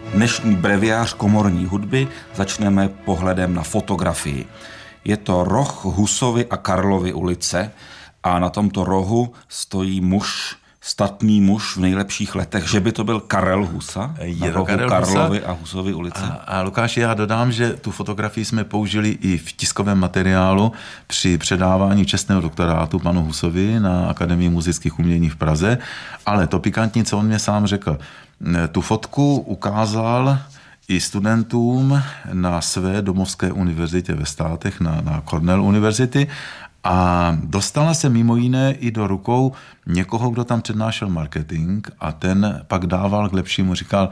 Dnešní breviář komorní hudby začneme pohledem na fotografii. Je to roh Husovy a Karlovy ulice a na tomto rohu stojí muž, statný muž v nejlepších letech, že by to byl Karel Husa, na rohu Karlovy a Husovy ulice. A Lukáši, já dodám, že tu fotografii jsme použili i v tiskovém materiálu při předávání čestného doktorátu panu Husovi na Akademii múzických umění v Praze, ale to pikantní, co on mě sám řekl. Tu fotku ukázal i studentům na své domovské univerzitě ve státech, na Cornell univerzity, a dostala se mimo jiné i do rukou někoho, kdo tam přednášel marketing, a ten pak dával k lepšímu, říkal,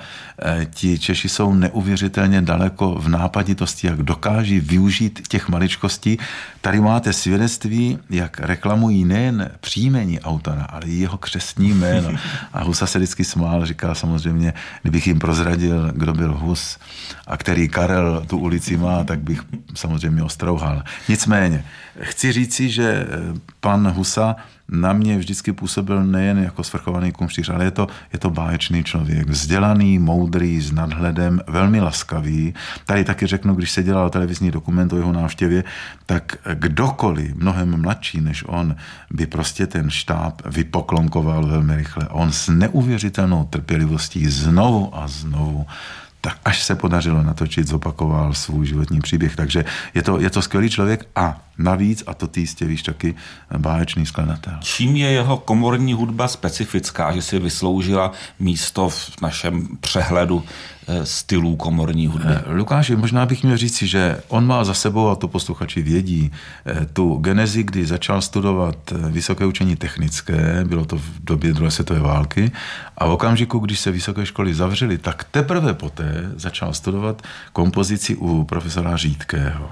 ti Češi jsou neuvěřitelně daleko v nápaditosti, jak dokáží využít těch maličkostí. Tady máte svědectví, jak reklamují nejen příjmení autora, ale i jeho křestní jméno. A Husa se vždycky smál, říkal samozřejmě, kdybych jim prozradil, kdo byl Hus a který Karel tu ulici má, tak bych samozřejmě ostrouhal. Nicméně, chci říci, že pan Husa na mě vždycky působil nejen jako svrchovaný kumštíř, ale je to báječný člověk, vzdělaný, moudrý, s nadhledem, velmi laskavý. Tady taky řeknu, když se dělal televizní dokument o jeho návštěvě, tak kdokoliv mnohem mladší než on by prostě ten štáb vypoklonkoval velmi rychle. On s neuvěřitelnou trpělivostí znovu a znovu, tak až se podařilo natočit, zopakoval svůj životní příběh. Takže je to skvělý člověk a navíc, a to ty jistě víš taky, báječný skladatel. Čím je jeho komorní hudba specifická, že si vysloužila místo v našem přehledu stylů komorní hudby? Lukáši, možná bych měl říci, že on má za sebou, a to posluchači vědí, tu genezi, kdy začal studovat vysoké učení technické, bylo to v době druhé světové války, a v okamžiku, když se vysoké školy zavřely, tak teprve poté začal studovat kompozici u profesora Řídkého.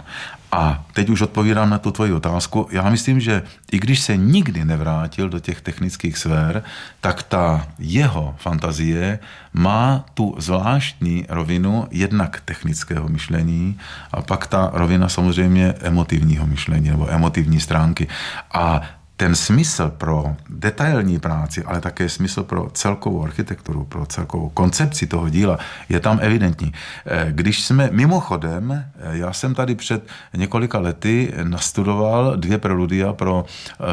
A teď už odpovídám na tu tvoji otázku. Já myslím, že i když se nikdy nevrátil do těch technických sfér, tak ta jeho fantazie má tu zvláštní rovinu jednak technického myšlení a pak ta rovina samozřejmě emotivního myšlení nebo emotivní stránky. A ten smysl pro detailní práci, ale také smysl pro celkovou architekturu, pro celkovou koncepci toho díla je tam evidentní. Když jsme mimochodem, já jsem tady před několika lety nastudoval 2 preludia pro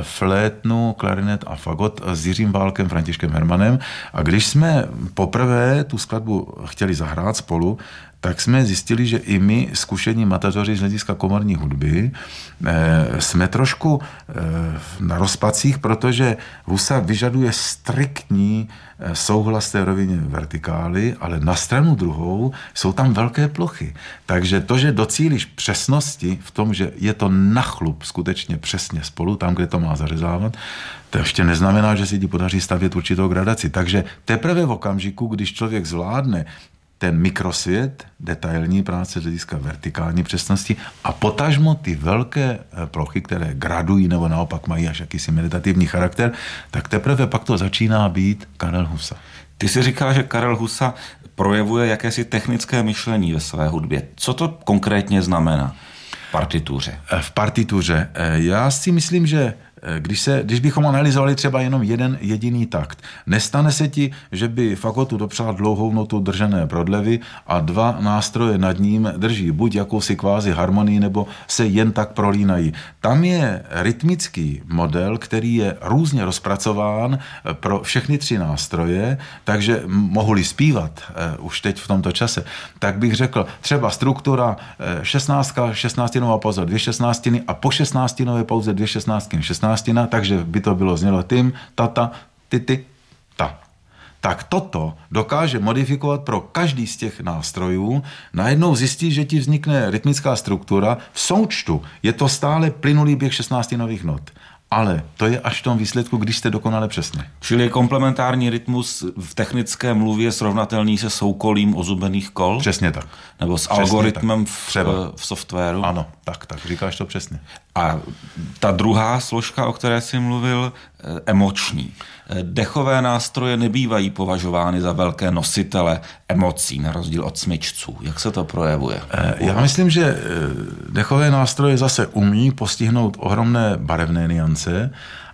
flétnu, klarinet a fagot s Jiřím Válkem, Františkem Hermanem, a když jsme poprvé tu skladbu chtěli zahrát spolu, tak jsme zjistili, že i my, zkušení matadoři z hlediska komorní hudby, jsme trošku na rozpacích, protože Husa vyžaduje striktní souhlas té rovině vertikály, ale na stranu druhou jsou tam velké plochy. Takže to, že docílíš přesnosti v tom, že je to na chlup skutečně přesně spolu, tam, kde to má zařezávat, to ještě neznamená, že se ti podaří stavět určitou gradaci. Takže teprve v okamžiku, když člověk zvládne ten mikrosvět, detailní práce z hlediska vertikální přesnosti a potažmo ty velké plochy, které gradují nebo naopak mají až jakýsi meditativní charakter, tak teprve pak to začíná být Karel Husa. Ty si říkal, že Karel Husa projevuje jakési technické myšlení ve své hudbě. Co to konkrétně znamená v partituře? V partituře. Já si myslím, že když bychom analyzovali třeba jenom jeden jediný takt, nestane se ti, že by fagotu dopřál dlouhou notu držené prodlevy a 2 nástroje nad ním drží buď jakousi kvázi harmonii, nebo se jen tak prolínají. Tam je rytmický model, který je různě rozpracován pro všechny 3 nástroje, takže mohu-li zpívat už teď v tomto čase, tak bych řekl třeba struktura 16, 16nová pauza, 2 šestnáctiny a po 16nové pauze 2 šestnáctiny, 16, takže by to bylo znělo tím, tata, ty, ta. Tak toto dokáže modifikovat pro každý z těch nástrojů. Najednou zjistí, že ti vznikne rytmická struktura. V součtu je to stále plynulý běh 16 nových not. Ale to je až v tom výsledku, když jste dokonale přesně. Čili komplementární rytmus v technické mluvě srovnatelný se soukolím ozubených kol? Přesně tak. Nebo s algoritmem v softwaru? Ano, tak, říkáš to přesně. A ta druhá složka, o které jsi mluvil, emoční. Dechové nástroje nebývají považovány za velké nositele emocí, na rozdíl od smyčců. Jak se to projevuje? Já myslím, že dechové nástroje zase umí postihnout ohromné barevné nuance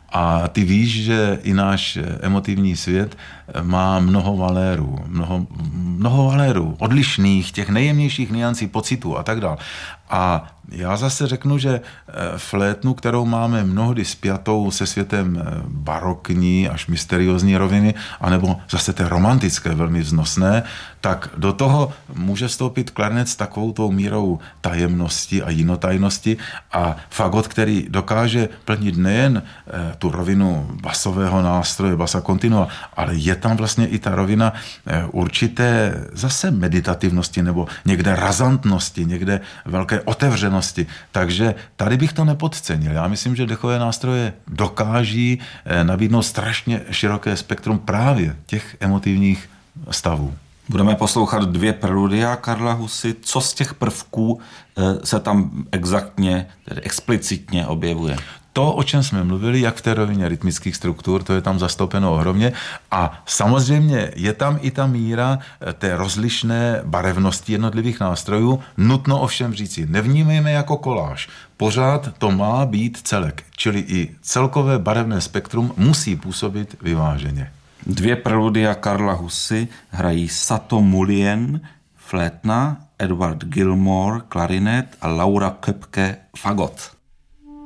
a ty víš, že i náš emotivní svět má mnoho valérů, mnoho mnoho valérů, odlišných, těch nejjemnějších niancí pocitů a tak dále. A já zase řeknu, že flétnu, kterou máme mnohdy spjatou se světem barokní až mysteriózní roviny, anebo zase té romantické, velmi vznosné, tak do toho může vstoupit klarinet s takovou tou mírou tajemnosti a jinotajnosti a fagot, který dokáže plnit nejen tu rovinu basového nástroje, basa continua, ale je tam vlastně i ta rovina určité zase meditativnosti nebo někde razantnosti, někde velké otevřenosti. Takže tady bych to nepodcenil. Já myslím, že dechové nástroje dokáží nabídnout strašně široké spektrum právě těch emotivních stavů. Budeme poslouchat 2 preludia Karla Husy. Co z těch prvků se tam exaktně, tedy explicitně objevuje? To, o čem jsme mluvili, jak v té rovině rytmických struktur, to je tam zastoupeno ohromně a samozřejmě je tam i ta míra té rozlišné barevnosti jednotlivých nástrojů. Nutno ovšem říci, nevnímejme jako koláž. Pořád to má být celek, čili i celkové barevné spektrum musí působit vyváženě. 2 preludia Karla Husy hrají Sato Mulien, flétna, Edward Gilmore, klarinet a Laura Köpke, fagot.